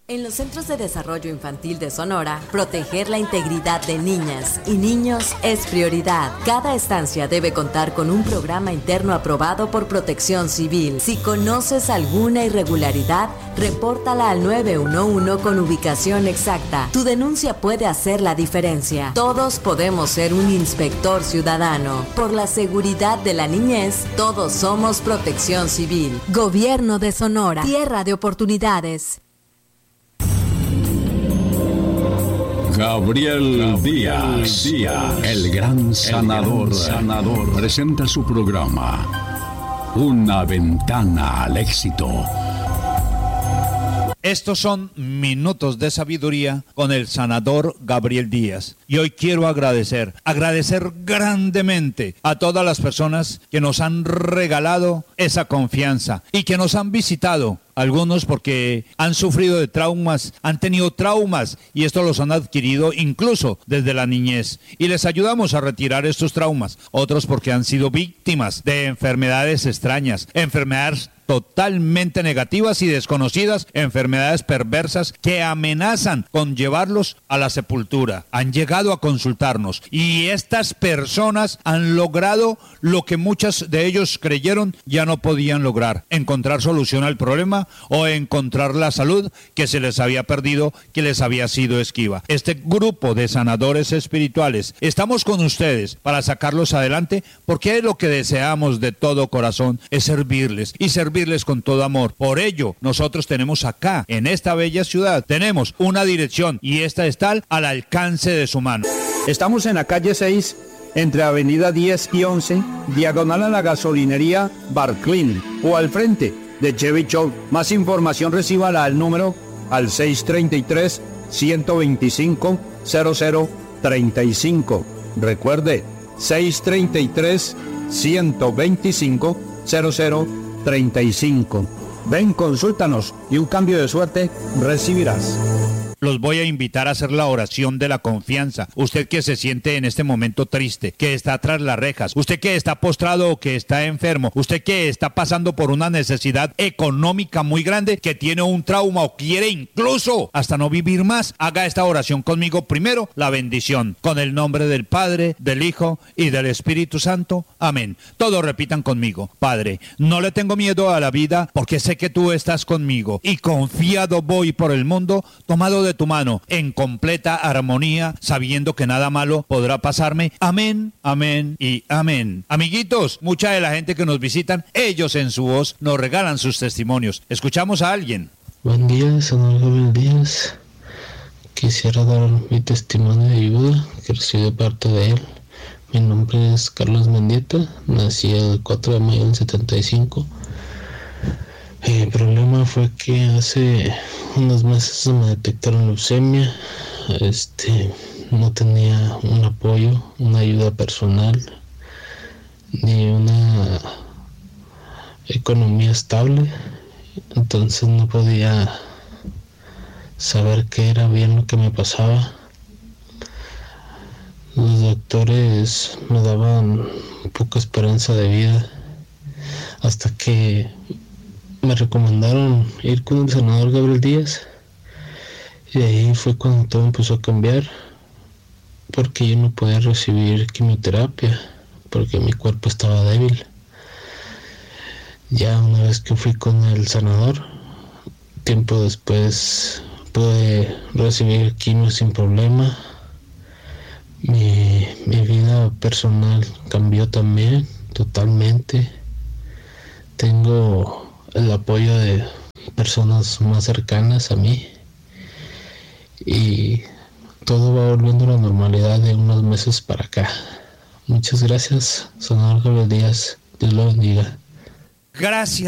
En los Centros de Desarrollo Infantil de Sonora, proteger la integridad de niñas y niños es prioridad. Cada estancia debe contar con un programa interno aprobado por Protección Civil. Si conoces alguna irregularidad, repórtala al 911 con ubicación exacta. Tu denuncia puede hacer la diferencia. Todos podemos ser un inspector ciudadano. Por la seguridad de la niñez, todos somos Protección Civil. Gobierno de Sonora. Tierra de oportunidades. Gabriel Díaz, el gran sanador, presenta su programa, Una Ventana al Éxito. Estos son minutos de sabiduría con el sanador Gabriel Díaz. Y hoy quiero agradecer grandemente a todas las personas que nos han regalado esa confianza y que nos han visitado. Algunos porque han sufrido de traumas, han tenido traumas y estos los han adquirido incluso desde la niñez. Y les ayudamos a retirar estos traumas. Otros porque han sido víctimas de enfermedades extrañas, enfermedades totalmente negativas y desconocidas, enfermedades perversas que amenazan con llevarlos a la sepultura. Han llegado a consultarnos y estas personas han logrado lo que muchos de ellos creyeron ya no podían lograr: encontrar solución al problema o encontrar la salud que se les había perdido, que les había sido esquiva. Este grupo de sanadores espirituales, estamos con ustedes para sacarlos adelante, porque lo que deseamos de todo corazón es servirles y servirles con todo amor. Por ello, nosotros tenemos acá, en esta bella ciudad, tenemos una dirección y esta está al alcance de su mano. Estamos en la calle 6, entre avenida 10 y 11, diagonal a la gasolinería Barclin, o al frente de Chevy Show. Más información recíbala al número al 633-125-0035. Recuerde, 633-125-0035. Ven, consúltanos y un cambio de suerte recibirás. Los voy a invitar a hacer la oración de la confianza. Usted que se siente en este momento triste, que está tras las rejas, usted que está postrado o que está enfermo, usted que está pasando por una necesidad económica muy grande, que tiene un trauma o quiere incluso hasta no vivir más, haga esta oración conmigo. Primero, la bendición. Con el nombre del Padre, del Hijo y del Espíritu Santo. Amén. Todos repitan conmigo. Padre, no le tengo miedo a la vida porque sé que tú estás conmigo y confiado voy por el mundo, tomado de tu mano, en completa armonía, sabiendo que nada malo podrá pasarme. Amén, amén y amén. Amiguitos, mucha de la gente que nos visitan, ellos en su voz nos regalan sus testimonios. Escuchamos a alguien. Buen día, sanador Gabriel Díaz. Quisiera dar mi testimonio de ayuda que recibí de parte de él. Mi nombre es Carlos Mendieta, nací el 4 de mayo del 75. El problema fue que hace unos meses me detectaron leucemia. No tenía un apoyo, una ayuda personal, ni una economía estable. Entonces no podía saber qué era bien lo que me pasaba. Los doctores me daban poca esperanza de vida hasta que me recomendaron ir con el sanador Gabriel Díaz, y ahí fue cuando todo empezó a cambiar, porque yo no podía recibir quimioterapia porque mi cuerpo estaba débil. Ya una vez que fui con el sanador, tiempo después pude recibir quimio sin problema. Mi vida personal cambió también totalmente. Tengo el apoyo de personas más cercanas a mí y todo va volviendo a la normalidad de unos meses para acá. Muchas gracias, sanador Gabriel Díaz. Dios lo bendiga. Gracias.